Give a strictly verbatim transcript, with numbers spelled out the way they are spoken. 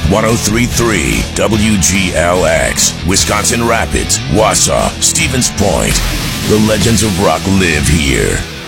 ten thirty-three W G L X, Wisconsin Rapids, Wausau, Stevens Point. The legends of rock live here.